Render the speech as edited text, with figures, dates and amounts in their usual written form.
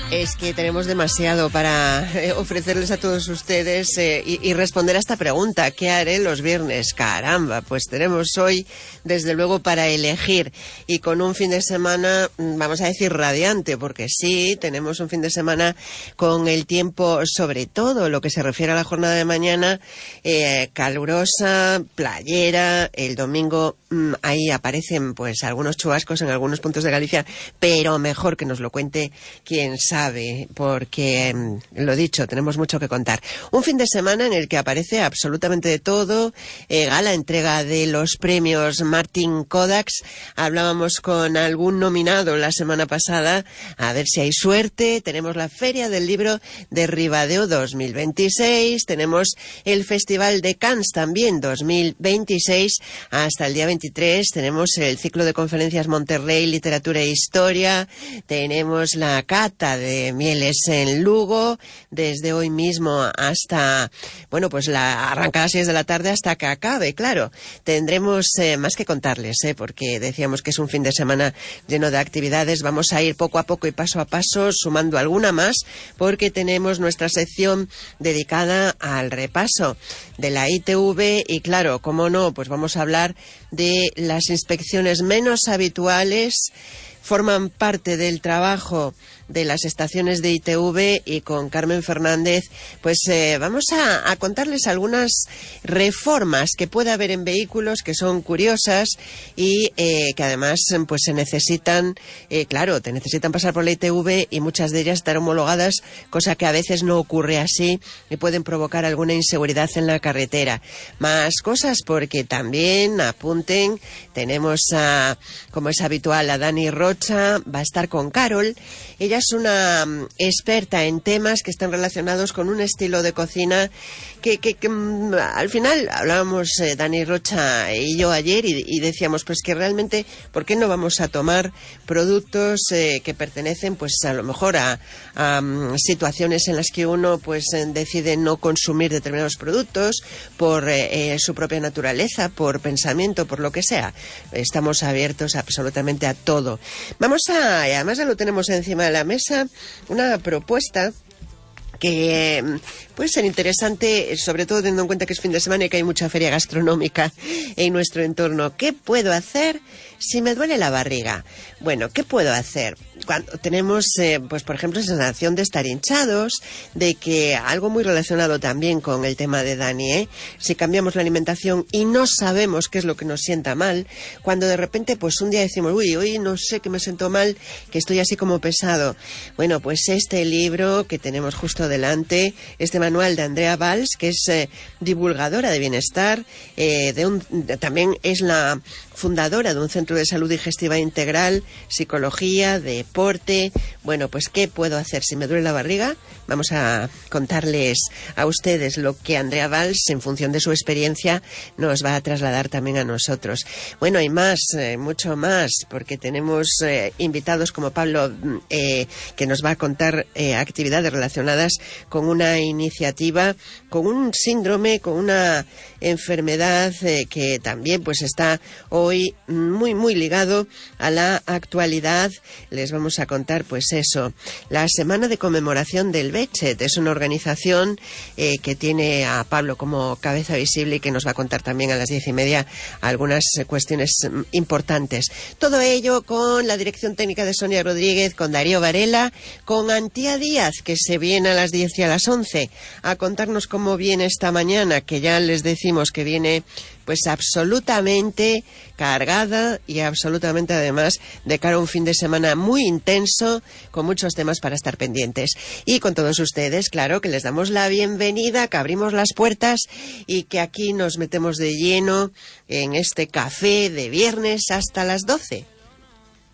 Es que tenemos demasiado para ofrecerles a todos ustedes y responder a esta pregunta. ¿Qué haré los viernes? Caramba, pues tenemos hoy, desde luego, para elegir. Y con un fin de semana, vamos a decir, radiante, porque sí, tenemos un fin de semana con el tiempo, sobre todo lo que se refiere a la jornada de mañana, calurosa, playera. El domingo ahí aparecen pues algunos chubascos en algunos puntos de Galicia, pero mejor que nos lo cuente quien sabe, porque, lo dicho, tenemos mucho que contar. Un fin de semana en el que aparece absolutamente de todo, gala entrega de los premios Martin Kodaks. Hablábamos con algún nominado la semana pasada, a ver si hay suerte. Tenemos la Feria del Libro de Ribadeo 2026, tenemos el Festival de Cannes también 2026, hasta el día 23 tenemos el ciclo de conferencias Monterrey, Literatura e Historia, tenemos la cata de mieles en Lugo, desde hoy mismo hasta, bueno, pues arranca a las 6 de la tarde hasta que acabe, claro. Tendremos más que contarles, porque decíamos que es un fin de semana lleno de actividades. Vamos a ir poco a poco y paso a paso sumando alguna más, porque tenemos nuestra sección dedicada al repaso de la ITV y, claro, cómo no, pues vamos a hablar de las inspecciones menos habituales. Forman parte del trabajo de las estaciones de ITV, y con Carmen Fernández pues vamos a contarles algunas reformas que puede haber en vehículos que son curiosas y que además pues se necesitan, claro, te necesitan pasar por la ITV y muchas de ellas estar homologadas, cosa que a veces no ocurre así y pueden provocar alguna inseguridad en la carretera. Más cosas, porque también, apunten, tenemos como es habitual, a Dani Rocha. Va a estar con Carol. Ella es una experta en temas que están relacionados con un estilo de cocina que al final hablábamos Dani Rocha y yo ayer y decíamos pues que realmente ¿por qué no vamos a tomar productos que pertenecen pues a lo mejor a situaciones en las que uno pues decide no consumir determinados productos por su propia naturaleza, por pensamiento, por lo que sea? Estamos abiertos absolutamente a todo. Además ya lo tenemos encima de la mesa, una propuesta que puede ser interesante, sobre todo teniendo en cuenta que es fin de semana y que hay mucha feria gastronómica en nuestro entorno. ¿Qué puedo hacer si me duele la barriga? Bueno, ¿qué puedo hacer? Cuando tenemos, pues por ejemplo, sensación de estar hinchados, de que algo muy relacionado también con el tema de Dani, si cambiamos la alimentación y no sabemos qué es lo que nos sienta mal, cuando de repente pues un día decimos, hoy no sé que me siento mal, que estoy así como pesado. Bueno, pues este libro que tenemos justo delante, este manual de Andrea Valls, que es divulgadora de bienestar, también es la fundadora de un centro de salud digestiva integral, psicología, deporte. Bueno, pues ¿qué puedo hacer si me duele la barriga? Vamos a contarles a ustedes lo que Andrea Valls, en función de su experiencia, nos va a trasladar también a nosotros. Bueno, hay más, mucho más, porque tenemos invitados como Pablo, que nos va a contar actividades relacionadas con una iniciativa, con un síndrome, con una enfermedad que también pues está hoy muy muy ligado a la actualidad. Les vamos a contar pues eso, la semana de conmemoración del VECHET. Es una organización que tiene a Pablo como cabeza visible y que nos va a contar también a las 10:30 algunas cuestiones importantes. Todo ello con la dirección técnica de Sonia Rodríguez, con Darío Varela, con Antía Díaz, que se viene a las 10 y a las 11 a contarnos cómo viene esta mañana, que ya les decimos que viene pues absolutamente cargada y absolutamente además de cara a un fin de semana muy intenso, con muchos temas para estar pendientes. Y con todos ustedes, claro, que les damos la bienvenida, que abrimos las puertas y que aquí nos metemos de lleno en este café de viernes hasta las 12.